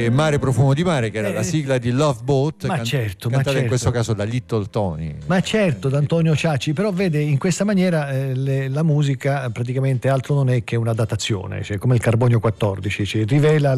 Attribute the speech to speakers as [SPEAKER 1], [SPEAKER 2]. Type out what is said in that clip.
[SPEAKER 1] Mare profumo di mare, che era la sigla di Love Boat, cantata in questo caso da Little Tony.
[SPEAKER 2] Ma certo, da Antonio Ciacci, però vede, in questa maniera la musica praticamente altro non è che una datazione, cioè come il carbonio 14, rivela